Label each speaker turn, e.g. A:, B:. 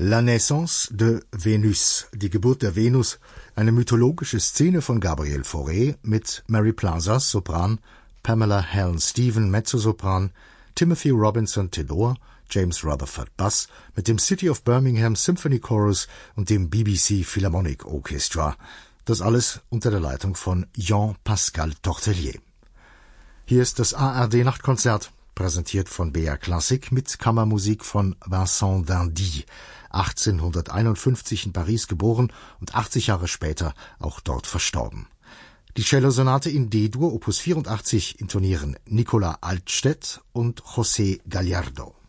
A: La naissance de Vénus, die Geburt der Venus, eine mythologische Szene von Gabriel Fauré mit Mary Plazas, Sopran, Pamela Helen Stephen, Mezzosopran, Timothy Robinson, Tenor, James Rutherford, Bass, mit dem City of Birmingham Symphony Chorus und dem BBC Philharmonic Orchestra. Das alles unter der Leitung von Jean-Pascal Tortelier. Hier ist das ARD-Nachtkonzert, präsentiert von BR Classic mit Kammermusik von Vincent d'Indy, 1851 in Paris geboren und 80 Jahre später auch dort verstorben. Die Cellosonate in D-Dur, Opus 84, intonieren Nicola Altstedt und José Gallardo.